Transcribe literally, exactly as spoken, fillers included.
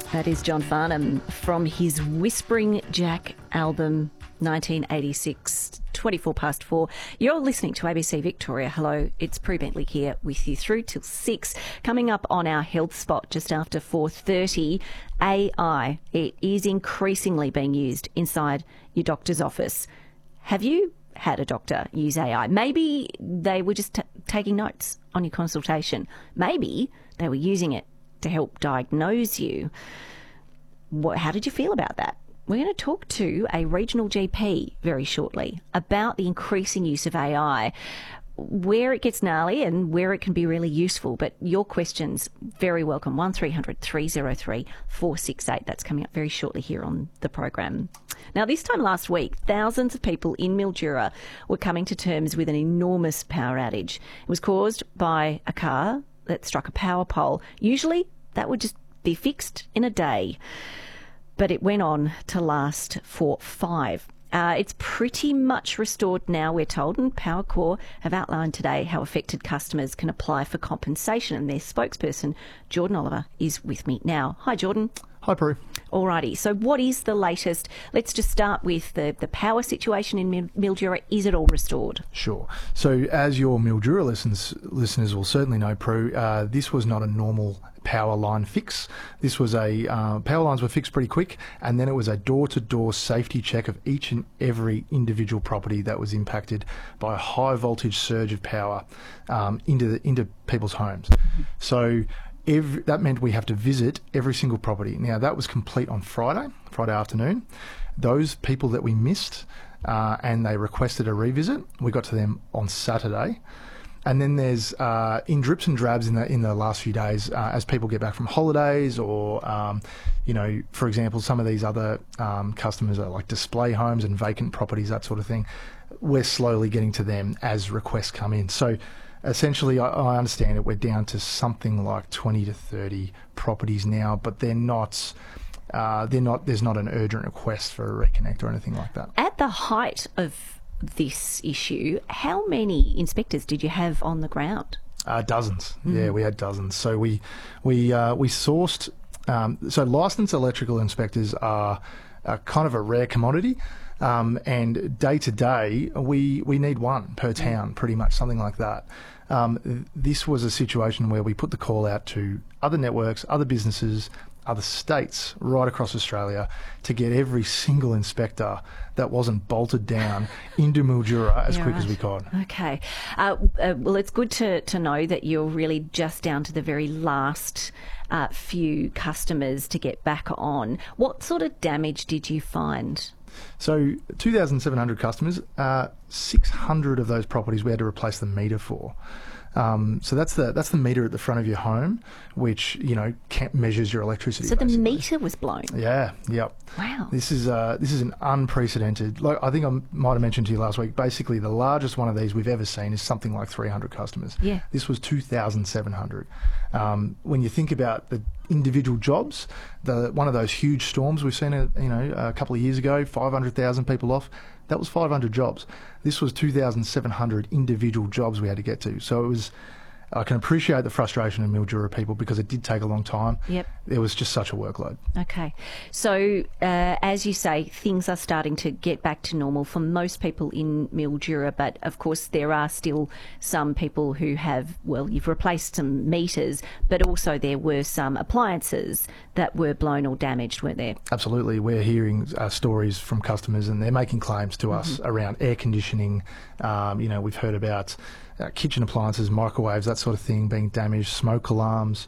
That is John Farnham from his Whispering Jack album, nineteen eighty-six, twenty-four past four. You're listening to A B C Victoria. Hello, it's Prue Bentley here with you through till six. Coming up on our health spot just after four thirty, A I. It is increasingly being used inside your doctor's office. Have you had a doctor use A I? Maybe they were just t- taking notes on your consultation. Maybe they were using it to help diagnose you. What, how did you feel about that? We're going to talk to a regional G P very shortly about the increasing use of A I, where it gets gnarly and where it can be really useful. But your questions, very welcome. one three hundred three oh three four six eight. That's coming up very shortly here on the program. Now, this time last week, thousands of people in Mildura were coming to terms with an enormous power outage. It was caused by a car that struck a power pole. Usually, that would just be fixed in a day. But it went on to last for five. Uh, it's pretty much restored now, we're told, and Powercor have outlined today how affected customers can apply for compensation, and their spokesperson, Jordan Oliver, is with me now. Hi, Jordan. Hi, Prue. Alrighty, so what is the latest? Let's just start with the, the power situation in Mildura. Is it all restored? Sure. So as your Mildura listeners, listeners will certainly know, Prue, uh, this was not a normal power line fix. This was a, uh, power lines were fixed pretty quick, and then it was a door-to-door safety check of each and every individual property that was impacted by a high voltage surge of power um, into the, into people's homes. So Every, that meant we have to visit every single property. Now, that was complete on Friday, Friday afternoon. Those people that we missed uh, and they requested a revisit, we got to them on Saturday. And then there's uh, in drips and drabs in the in the last few days, uh, as people get back from holidays, or um, you know, for example, some of these other um, customers are like display homes and vacant properties, that sort of thing. We're slowly getting to them as requests come in. So essentially, I, I understand it. We're down to something like twenty to thirty properties now, but they're not. Uh, they're not. There's not an urgent request for a reconnect or anything like that. At the height of this issue, how many inspectors did you have on the ground? Uh, dozens. Mm. Yeah, we had dozens. So we we uh, we sourced. Um, so licensed electrical inspectors are, are kind of a rare commodity. Um, and day to day, we we need one per town, pretty much, something like that. Um, this was a situation where we put the call out to other networks, other businesses, other states right across Australia to get every single inspector that wasn't bolted down into Mildura as yeah, quick right. as we could. Okay. Uh, uh, well, it's good to, to know that you're really just down to the very last uh, few customers to get back on. What sort of damage did you find? So two thousand seven hundred customers, uh, six hundred of those properties we had to replace the meter for. Um, so that's the that's the meter at the front of your home, which, you know, ca- measures your electricity. So the basically. meter was blown? Yeah, yep. Wow. This is uh, this is an unprecedented. Like, I think I might have mentioned to you last week. Basically, the largest one of these we've ever seen is something like three hundred customers. Yeah. This was two thousand seven hundred. Um, when you think about the individual jobs, the one of those huge storms we've seen, a, you know, a couple of years ago, five hundred thousand people off. That was five hundred jobs. This was two thousand seven hundred individual jobs we had to get to. So it was. I can appreciate the frustration of Mildura people because it did take a long time. Yep. It was just such a workload. Okay. So, uh, as you say, things are starting to get back to normal for most people in Mildura, but of course there are still some people who have, well, you've replaced some meters, but also there were some appliances that were blown or damaged, weren't there? Absolutely. We're hearing uh, stories from customers and they're making claims to us mm-hmm. around air conditioning. Um, you know, we've heard about Uh, kitchen appliances, microwaves, that sort of thing being damaged, smoke alarms,